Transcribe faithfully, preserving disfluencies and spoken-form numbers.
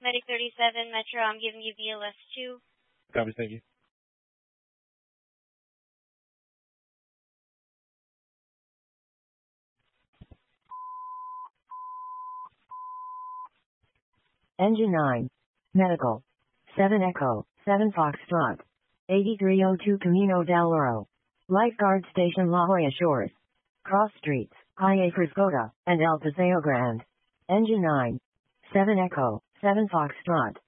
Medic thirty-seven Metro, I'm giving you B L S two. Copy, thank you. Engine nine. Medical. seven Echo, seven Foxtrot. eighty-three oh two Camino del Oro. Lifeguard Station La Jolla Shores. Cross Streets, Calle Frescota, and El Paseo Grande. Engine nine. seven Echo, seven Foxtrot.